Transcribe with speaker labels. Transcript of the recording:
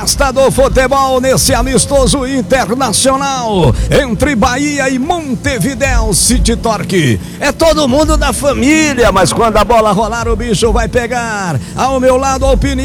Speaker 1: festa do futebol nesse amistoso internacional entre Bahia e Montevidéu City Torque. É todo mundo da família, mas quando a bola rolar o bicho vai pegar. Ao meu lado, a opinião